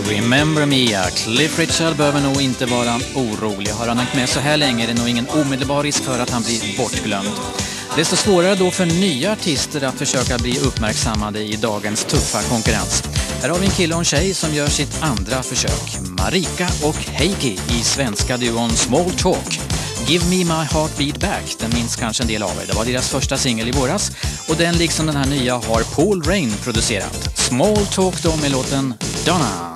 Remember Me, ja. Cliff Richard behöver nog inte vara orolig. Har han hängt med så här länge är det nog ingen omedelbar risk för att han blir bortglömd. Desto svårare då för nya artister att försöka bli uppmärksammade i dagens tuffa konkurrens. Här har vi en kille och en tjej som gör sitt andra försök. Marika och Heikki i svenska duon Small Talk. Give Me My Heartbeat Back, den minns kanske en del av er. Det var deras första singel i våras och den liksom den här nya har Paul Rain producerat. Small Talk då med låten Donna.